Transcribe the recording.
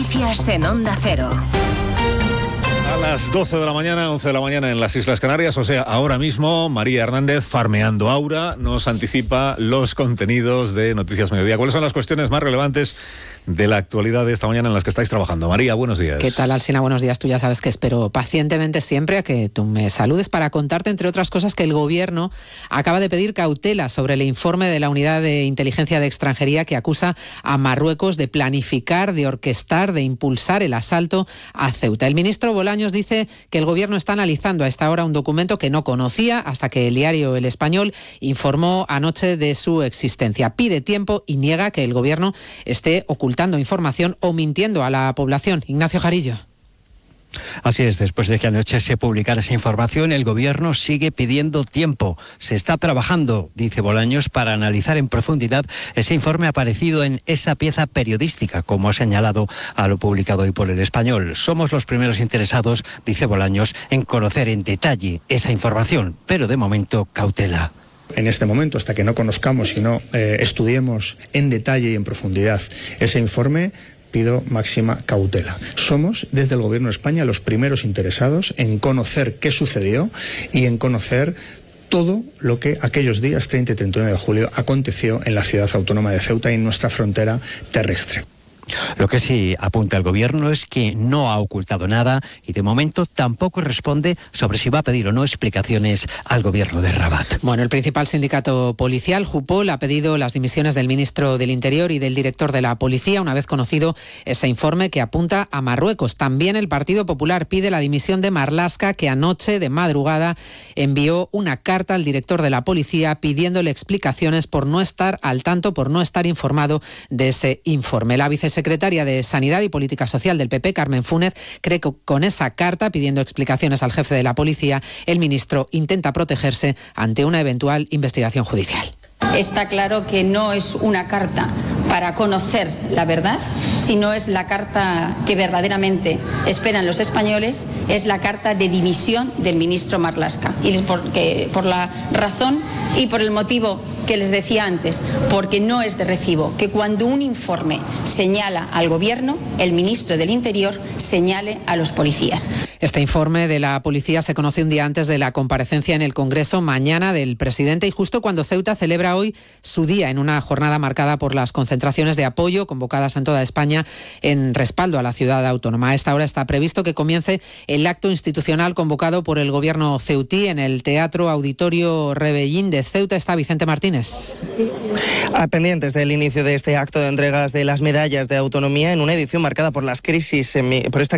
Noticias en Onda Cero. A las 12 de la mañana, 11 de la mañana en las Islas Canarias, o sea, ahora mismo, María Hernández, farmeando Aura, nos anticipa los contenidos de Noticias Mediodía. ¿Cuáles son las cuestiones más relevantes de la actualidad de esta mañana en las que estáis trabajando? María, buenos días. ¿Qué tal, Alsina? Buenos días. Tú ya sabes que espero pacientemente siempre a que tú me saludes para contarte, entre otras cosas, que el Gobierno acaba de pedir cautela sobre el informe de la Unidad de Inteligencia de Extranjería que acusa a Marruecos de planificar, de orquestar, de impulsar el asalto a Ceuta. El ministro Bolaños dice que el Gobierno está analizando a esta hora un documento que no conocía hasta que el diario El Español informó anoche de su existencia. Pide tiempo y niega que el Gobierno esté ocultando información o mintiendo a la población. Ignacio Jarillo. Así es, después de que anoche se publicara esa información, el Gobierno sigue pidiendo tiempo. Se está trabajando, dice Bolaños, para analizar en profundidad ese informe aparecido en esa pieza periodística, como ha señalado a lo publicado hoy por El Español. Somos los primeros interesados, dice Bolaños, en conocer en detalle esa información, pero de momento cautela. En este momento, hasta que no conozcamos y no estudiemos en detalle y en profundidad ese informe, pido máxima cautela. Somos, desde el Gobierno de España, los primeros interesados en conocer qué sucedió y en conocer todo lo que aquellos días 30 y 31 de julio aconteció en la ciudad autónoma de Ceuta y en nuestra frontera terrestre. Lo que sí apunta el Gobierno es que no ha ocultado nada y de momento tampoco responde sobre si va a pedir o no explicaciones al Gobierno de Rabat. Bueno, el principal sindicato policial, Jupol, ha pedido las dimisiones del ministro del Interior y del director de la Policía una vez conocido ese informe que apunta a Marruecos. También el Partido Popular pide la dimisión de Marlaska, que anoche de madrugada envió una carta al director de la Policía pidiéndole explicaciones por no estar al tanto, por no estar informado de ese informe. La vicesecretaria de Sanidad y Política Social del PP, Carmen Fúnez, cree que con esa carta pidiendo explicaciones al jefe de la policía, el ministro intenta protegerse ante una eventual investigación judicial. Está claro que no es una carta para conocer la verdad, sino es la carta que verdaderamente esperan los españoles, es la carta de dimisión del ministro Marlaska. Y por la razón y por el motivo que les decía antes, porque no es de recibo que cuando un informe señala al Gobierno, el ministro del Interior señale a los policías. Este informe de la policía se conoce un día antes de la comparecencia en el Congreso mañana del presidente y justo cuando Ceuta celebra hoy su día en una jornada marcada por las concentraciones de apoyo convocadas en toda España en respaldo a la ciudad autónoma. A esta hora está previsto que comience el acto institucional convocado por el Gobierno ceutí en el Teatro Auditorio Rebellín de Ceuta. Está Vicente Martínez. Pendientes del inicio de este acto de entregas de las medallas de autonomía en una edición marcada por las crisis, por esta